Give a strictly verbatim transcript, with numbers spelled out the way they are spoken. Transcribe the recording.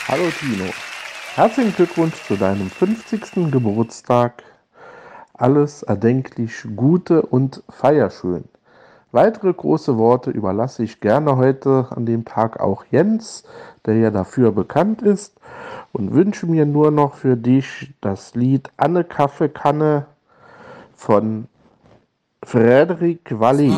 Hallo Tino, herzlichen Glückwunsch zu deinem fünfzigsten Geburtstag. Alles erdenklich Gute und feier schön. Weitere große Worte überlasse ich gerne heute an dem Tag auch Jens, der ja dafür bekannt ist, und wünsche mir nur noch für dich das Lied Anne Kaffeekanne von Frédéric Vallée.